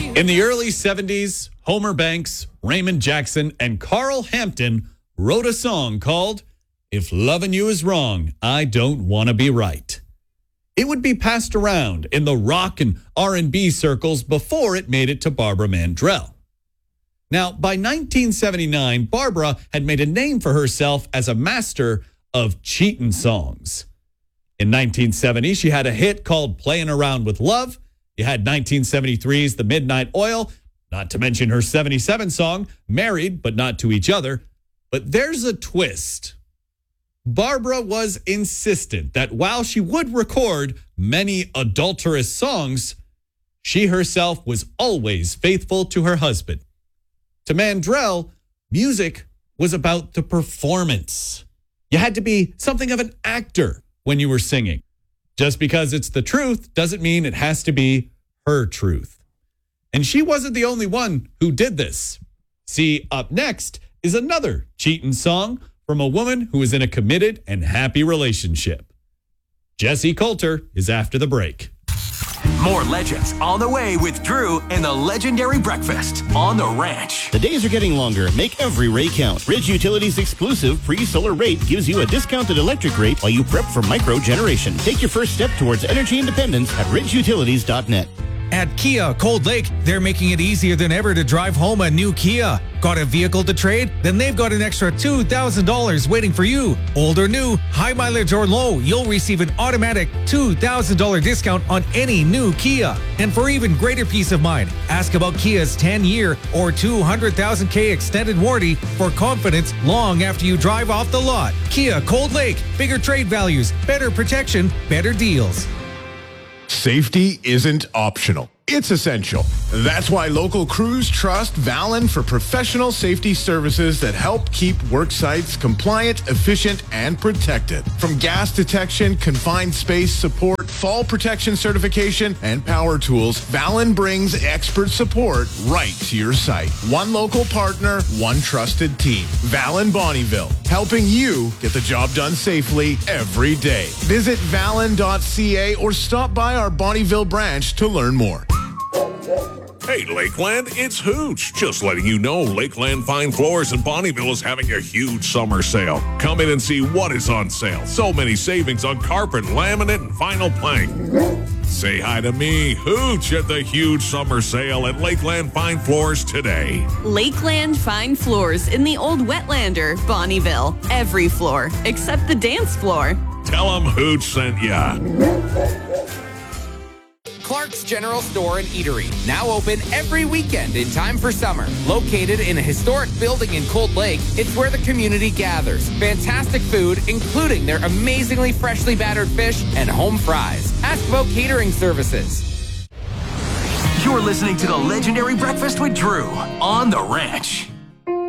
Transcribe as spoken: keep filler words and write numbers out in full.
In the early seventies, Homer Banks, Raymond Jackson, and Carl Hampton wrote a song called If Lovin' You Is Wrong, I Don't Want to Be Right. It would be passed around in the rock and R and B circles before it made it to Barbara Mandrell. Now, by nineteen seventy-nine, Barbara had made a name for herself as a master of cheatin' songs. In nineteen seventy, she had a hit called Playin' Around with Love. You had nineteen seventy-three's The Midnight Oil, not to mention her seventy-seven song, Married But Not to Each Other. But there's a twist. Barbara was insistent that while she would record many adulterous songs, she herself was always faithful to her husband. To Mandrell, music was about the performance. You had to be something of an actor when you were singing. Just because it's the truth doesn't mean it has to be her truth. And she wasn't the only one who did this. See, up next is another cheatin' song from a woman who is in a committed and happy relationship. Jesse Coulter is after the break. More legends on the way with Drew and the legendary breakfast on the ranch. The days are getting longer. Make every rate count. Ridge Utilities' exclusive pre-solar rate gives you a discounted electric rate while you prep for micro-generation. Take your first step towards energy independence at ridge utilities dot net. At Kia Cold Lake, they're making it easier than ever to drive home a new Kia. Got a vehicle to trade? Then they've got an extra two thousand dollars waiting for you. Old or new, high mileage or low, you'll receive an automatic two thousand dollars discount on any new Kia. And for even greater peace of mind, ask about Kia's ten-year or two hundred thousand K extended warranty for confidence long after you drive off the lot. Kia Cold Lake, bigger trade values, better protection, better deals. Safety isn't optional. It's essential. That's why local crews trust Valen for professional safety services that help keep work sites compliant, efficient, and protected. From gas detection, confined space support, fall protection certification, and power tools, Valen brings expert support right to your site. One local partner, one trusted team. Valen Bonnyville, helping you get the job done safely every day. Visit valen dot c a or stop by our Bonnyville branch to learn more. Hey, Lakeland, it's Hooch. Just letting you know Lakeland Fine Floors in Bonnyville is having a huge summer sale. Come in and see what is on sale. So many savings on carpet, laminate, and vinyl plank. Say hi to me, Hooch, at the huge summer sale at Lakeland Fine Floors today. Lakeland Fine Floors in the Old Wetlander, Bonnyville. Every floor, except the dance floor. Tell them Hooch sent ya. Clark's General Store and Eatery, now open every weekend in time for summer. Located in a historic building in Cold Lake, it's where the community gathers. Fantastic food, including their amazingly freshly battered fish and home fries. Ask about catering services. You're listening to the legendary breakfast with Drew on the ranch.